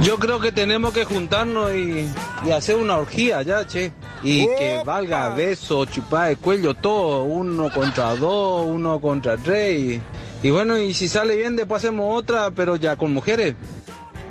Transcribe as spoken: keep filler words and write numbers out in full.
Yo creo que tenemos que juntarnos y, y hacer una orgía ya, che. Y ¡Opa! que valga beso, chupar de cuello, todo. Uno contra dos, uno contra tres. Y, y bueno, y si sale bien, después hacemos otra, pero ya con mujeres.